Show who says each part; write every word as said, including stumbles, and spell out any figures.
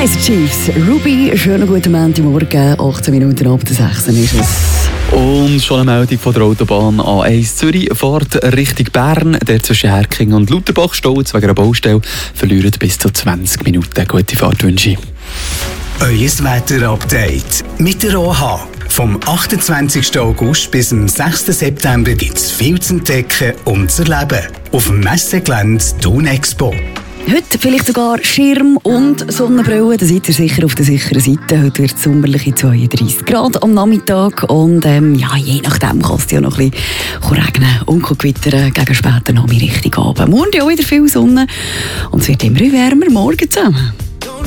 Speaker 1: Kaiser Chiefs, Ruby, schönen guten Montagmorgen, achtzehn Minuten ab der sechs ist es.
Speaker 2: Und schon eine Meldung von der Autobahn A eins Zürich fährt Richtung Bern. Der zwischen Herking und Lauterbach staut wegen einer Baustelle, verlieren bis zu zwanzig Minuten. Gute Fahrtwünsche.
Speaker 3: Euer Wetter-Update mit der O H. Vom achtundzwanzigsten August bis zum sechsten September gibt es viel zu entdecken und zu erleben. Auf dem Messegelände Thun Expo.
Speaker 1: Heute vielleicht sogar Schirm und Sonnenbrille, da seid ihr sicher auf der sicheren Seite. Heute wird es sommerliche zweiunddreissig Grad am Nachmittag und ähm, ja, je nachdem kann es ja noch ein bisschen regnen und gewittern gegen später Nachmittag Richtung Abend. Morgen auch wieder viel Sonne und es wird immer wärmer morgen zusammen.